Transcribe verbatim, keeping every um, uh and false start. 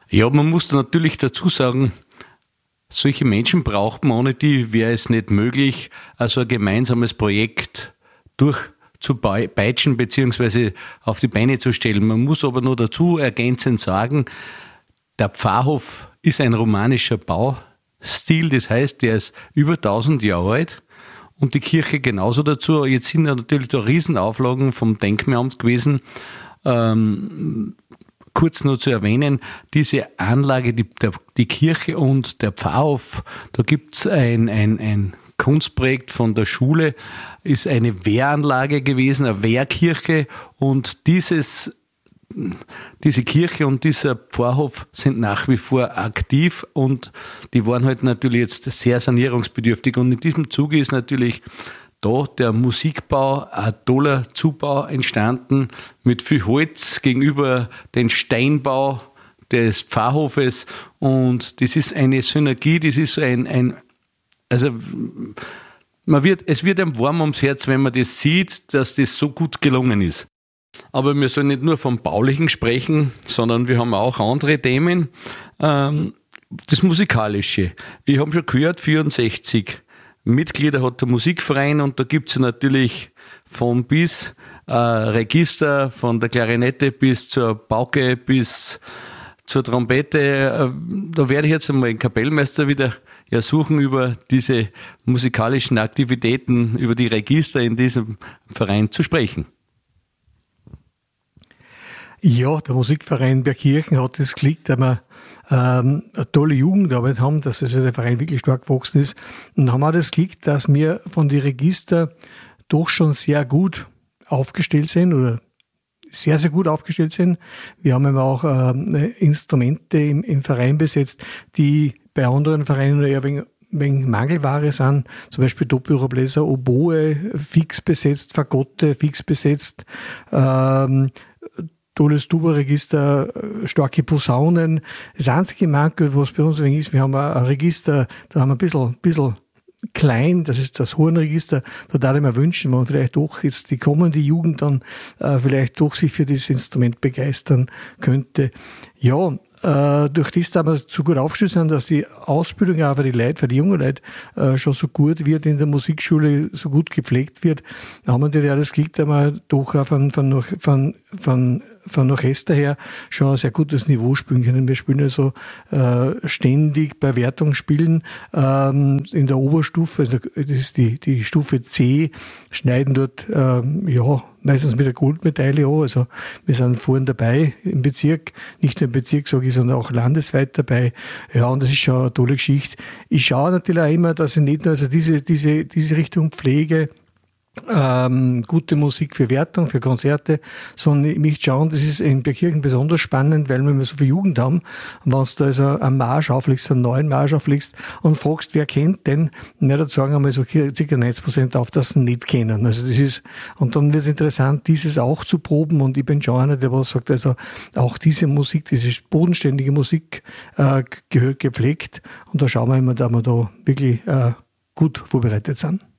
Ja, man muss da natürlich dazu sagen, solche Menschen braucht man, ohne die wäre es nicht möglich, also ein gemeinsames Projekt durchzupeitschen bzw. auf die Beine zu stellen. Man muss aber nur dazu ergänzend sagen, der Pfarrhof ist ein romanischer Baustil, das heißt, der ist über tausend Jahre alt und die Kirche genauso dazu. Jetzt sind ja natürlich da Riesenauflagen vom Denkmalamt gewesen. Ähm, kurz nur zu erwähnen, diese Anlage, die, der, die Kirche und der Pfarrhof, da gibt's ein, ein, ein Kunstprojekt von der Schule, ist eine Wehranlage gewesen, eine Wehrkirche, und dieses Diese Kirche und dieser Pfarrhof sind nach wie vor aktiv und die waren halt natürlich jetzt sehr sanierungsbedürftig. Und in diesem Zuge ist natürlich da der Musikbau, ein toller Zubau entstanden mit viel Holz gegenüber dem Steinbau des Pfarrhofes. Und das ist eine Synergie, das ist ein, ein also man wird, es wird einem warm ums Herz, wenn man das sieht, dass das so gut gelungen ist. Aber wir sollen nicht nur vom Baulichen sprechen, sondern wir haben auch andere Themen. Ähm, das Musikalische. Ich habe schon gehört, vierundsechzig Mitglieder hat der Musikverein, und da gibt es natürlich von bis äh, Register, von der Klarinette bis zur Pauke bis zur Trompete. Äh, da werde ich jetzt einmal den Kapellmeister wieder ja, suchen, über diese musikalischen Aktivitäten, über die Register in diesem Verein zu sprechen. Ja, der Musikverein Bergkirchen hat das Glück, dass wir ähm, eine tolle Jugendarbeit haben, dass also der Verein wirklich stark gewachsen ist. Und haben auch das Glück, dass wir von den Register doch schon sehr gut aufgestellt sind oder sehr, sehr gut aufgestellt sind. Wir haben eben auch äh, Instrumente im, im Verein besetzt, die bei anderen Vereinen eher wegen wegen Mangelware sind, zum Beispiel Doppelrohrbläser, Oboe fix besetzt, Fagotte fix besetzt, ähm, tolles Tuba-Register, starke Posaunen. Das einzige Manko, was bei uns ist, wir haben ein Register, da haben wir ein bisschen, ein bisschen klein, das ist das Hornregister. Da darf ich mir wünschen, wenn man vielleicht doch jetzt die kommende Jugend dann äh, vielleicht doch sich für dieses Instrument begeistern könnte. Ja, äh, durch das, dass wir so gut aufgestellt sind, dass die Ausbildung auch für die Leute, für die jungen Leute äh, schon so gut wird, in der Musikschule so gut gepflegt wird, haben wir natürlich auch das Glück, dass wir doch auch von, von, von, von von Orchester her schon ein sehr gutes Niveau spielen können. Wir spielen also äh, ständig bei Wertung spielen ähm, in der Oberstufe, also das ist die, die Stufe C, schneiden dort ähm, ja meistens mit der Goldmedaille an. Also wir sind vorhin dabei im Bezirk, nicht nur im Bezirk, sage ich, sondern auch landesweit dabei. Ja, und das ist schon eine tolle Geschichte. Ich schaue natürlich auch immer, dass ich nicht nur also diese, diese, diese Richtung pflege, Ähm, gute Musik für Wertung, für Konzerte, sondern ich möchte schauen, das ist in Bergkirchen besonders spannend, weil wir so viel Jugend haben. Und wenn du da also einen Marsch auflegst, einen neuen Marsch auflegst und fragst, wer kennt den, ja, dann sagen einmal so circa neunzig Prozent auf, dass sie ihn nicht kennen. Also das ist, und dann wird es interessant, dieses auch zu proben, und ich bin schon einer, der was sagt, also auch diese Musik, diese bodenständige Musik äh, gehört gepflegt, und da schauen wir immer, dass wir da wirklich äh, gut vorbereitet sind.